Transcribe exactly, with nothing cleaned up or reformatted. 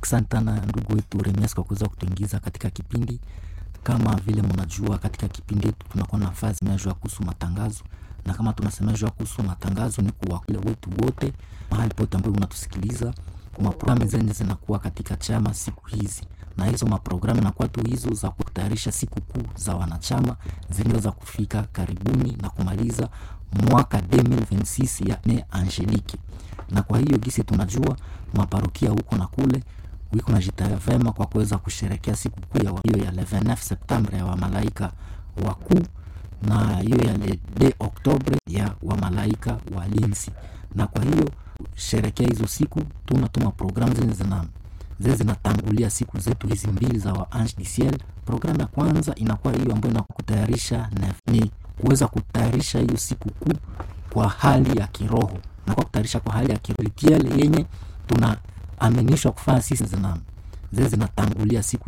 Asante sana ndugu wetu Remies kwa kuweza kutuingiza katika kipindi. Kama vile mnajua katika kipindi yetu tunakuwa na nafasi ya kuhusu matangazo, na kama tunasema juu kuhusu matangazo ni kwa wale wetu wote mahali pote ambapo unatusikiliza. Kwa programu zenye zinakuwa katika chama siku hizi, na hizo maprogramu na kwa tu hizo za kutayarisha siku kuu za wanachama zinaweza kufika karibuni na kumaliza mwaka elfu mbili na ishirini na sita ya ne Angelique. Na kwa hiyo gisi tunajua maparokia huko na kule wiko na jitaya vema kwa kuweza kusherehekea siku kuu ya hiyo ya ishirini na tisa Septemba ya wamalaika wakuu, na hiyo ya deux Oktobre ya wamalaika walinzi. Na kwa hiyo sherekea hizo siku tunatuma programu zenye zina zile zinatangulia siku zetu hizi mbili za wa Ange du Ciel. Programu ya kwanza inakuwa hiyo ambayo inakutayarisha ni kuweza kutayarisha hiyo siku kuu kwa hali ya kiroho, na kwa kutayarisha kwa hali ya kiroho yenye tunaaminishwa kufanya sisi zina zile zinatangulia siku